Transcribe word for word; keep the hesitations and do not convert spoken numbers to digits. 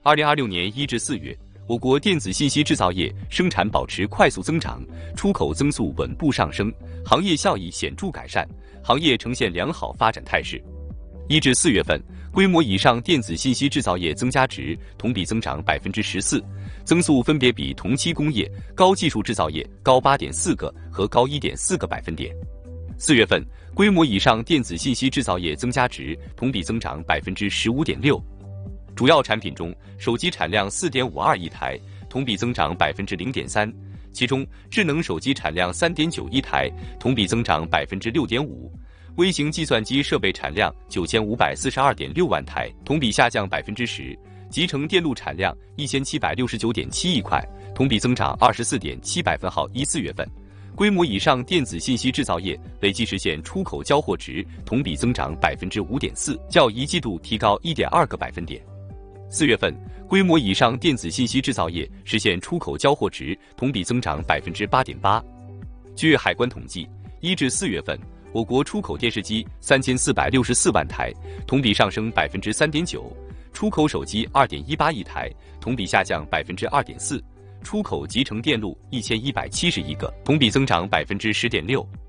二零二六年一至四月，我国电子信息制造业生产保持快速增长，出口增速稳步上升，行业效益显著改善，行业呈现良好发展态势。一至四月份，规模以上电子信息制造业增加值同比增长百分之十四，增速分别比同期工业、高技术制造业高八点四个和高一点四个百分点。四月份，规模以上电子信息制造业增加值同比增长百分之十五点六。主要产品中，手机产量四点五二亿台，同比增长百分之零点三，其中智能手机产量三点九亿台，同比增长百分之六点五。微型计算机设备产量九千五百四十二点六万台，同比下降百分之十；集成电路产量一千七百六十九点七亿块，同比增长二十四点七百分号。一四月份，规模以上电子信息制造业累计实现出口交货值同比增长百分之五点四，较一季度提高一点二个百分点。四月份，规模以上电子信息制造业实现出口交货值同比增长百分之八点八。据海关统计，一至四月份，我国出口电视机三千四百六十四万台，同比上升百分之三点九；出口手机二点一八亿台，同比下降百分之二点四；出口集成电路一千一百七十一个，同比增长百分之十点六。